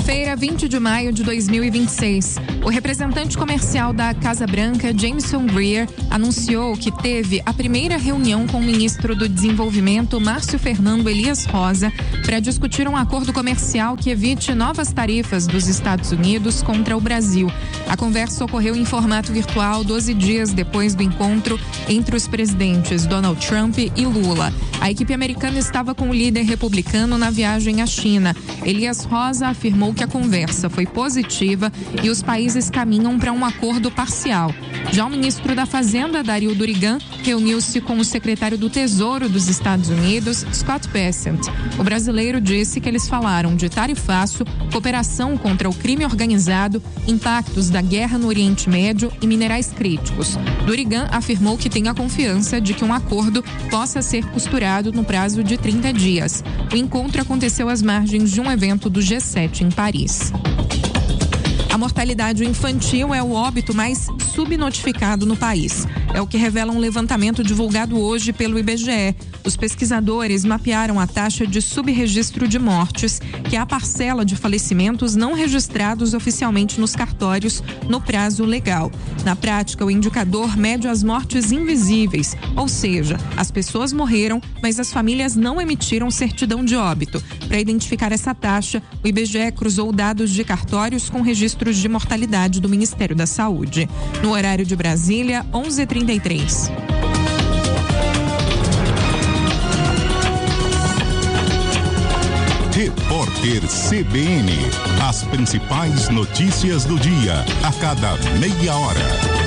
Quinta-feira, 20 de maio de 2026. O representante comercial da Casa Branca, Jameson Greer, anunciou que teve a primeira reunião com o ministro do Desenvolvimento, Márcio Fernando Elias Rosa, para discutir um acordo comercial que evite novas tarifas dos Estados Unidos contra o Brasil. A conversa ocorreu em formato virtual 12 dias depois do encontro entre os presidentes Donald Trump e Lula. A equipe americana estava com o líder republicano na viagem à China. Elias Rosa afirmou que a conversa foi positiva e os países caminham para um acordo parcial. Já o ministro da Fazenda, Dario Durigan, reuniu-se com o secretário do Tesouro dos Estados Unidos, Scott Bessent. O brasileiro disse que eles falaram de tarifaço, cooperação contra o crime organizado, impactos da guerra no Oriente Médio e minerais críticos. Durigan afirmou que tem a confiança de que um acordo possa ser costurado no prazo de 30 dias. O encontro aconteceu às margens de um evento do G7 em Paris. A mortalidade infantil é o óbito mais subnotificado no país. É o que revela um levantamento divulgado hoje pelo IBGE. Os pesquisadores mapearam a taxa de subregistro de mortes, que é a parcela de falecimentos não registrados oficialmente nos cartórios no prazo legal. Na prática, o indicador mede as mortes invisíveis, ou seja, as pessoas morreram, mas as famílias não emitiram certidão de óbito. Para identificar essa taxa, o IBGE cruzou dados de cartórios com registros de mortalidade do Ministério da Saúde. No horário de Brasília, 11h33. Repórter CBN. As principais notícias do dia, a cada meia hora.